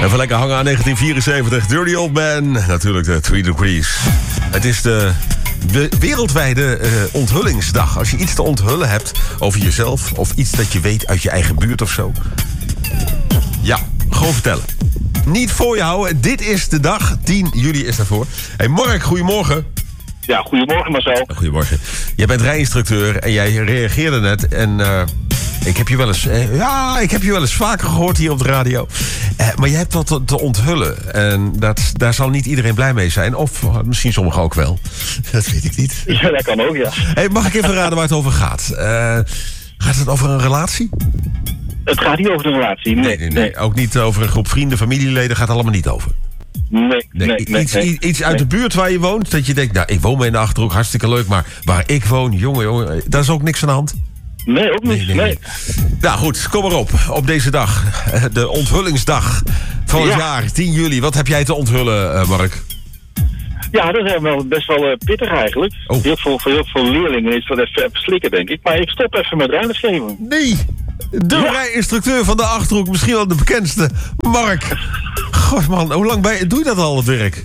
Even lekker hangen aan 1974. Dirty Old Man. Natuurlijk de 3 Degrees. Het is de wereldwijde onthullingsdag. Als je iets te onthullen hebt over jezelf... of iets dat je weet uit je eigen buurt of zo. Ja, gewoon vertellen. Niet voor je houden. Dit is de dag. 10 juli is daarvoor. Hey Mark, goedemorgen. Ja, goedemorgen Marcel. Goedemorgen. Jij bent rijinstructeur en jij reageerde net. En ik heb je wel eens vaker gehoord hier op de radio. Maar je hebt wat te onthullen. En daar zal niet iedereen blij mee zijn. Of misschien sommigen ook wel. Dat weet ik niet. Ja, dat kan ook, ja. Hey, mag ik even raden waar het over gaat? Gaat het over een relatie? Het gaat niet over de relatie, nee. Ook niet over een groep vrienden, familieleden, gaat het allemaal niet over. Nee. Iets uit de buurt waar je woont, dat je denkt, nou, ik woon mee in de Achterhoek, hartstikke leuk, maar waar ik woon, jongen, daar is ook niks aan de hand. Nee, ook niet, nee. Nou goed, kom maar op deze dag, de onthullingsdag van het jaar, 10 juli. Wat heb jij te onthullen, Mark? Ja, dat is wel best wel pittig eigenlijk. Oh. Voor heel veel leerlingen is dat even slikken, denk ik. Maar ik stop even met rijlesgeven. Nee, de rijinstructeur van de Achterhoek, misschien wel de bekendste, Mark. God man, hoe lang doe je dat al, het werk?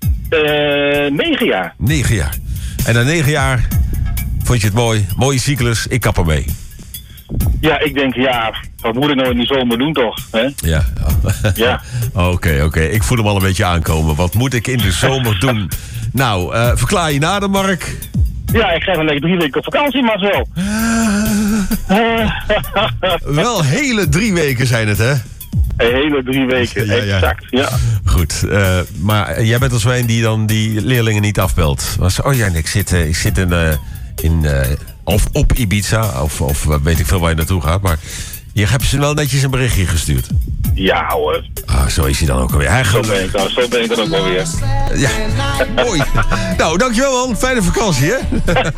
9 jaar. 9 jaar. En na 9 jaar vond je het mooi, mooie cyclus, ik kap ermee. Ja, ik denk, wat moet ik nou in die zomer doen toch? Hè? Ja. Ja. Oké. Ik voel hem al een beetje aankomen. Wat moet ik in de zomer doen? Nou, verklaar je nader, Mark. Ja, ik ga dan lekker 3 weken op vakantie, Marcel. Wel hele 3 weken zijn het, hè? Een hele 3 weken, Ja. exact, ja. Goed, maar jij bent als een die dan die leerlingen niet afbelt. Ik zit of op Ibiza, of weet ik veel waar je naartoe gaat. Maar je hebt ze wel netjes een berichtje gestuurd. Ja hoor. Zo is hij dan ook alweer. Zo ben ik dan ook wel weer. Ja, mooi. Nou, dankjewel man. Fijne vakantie, hè?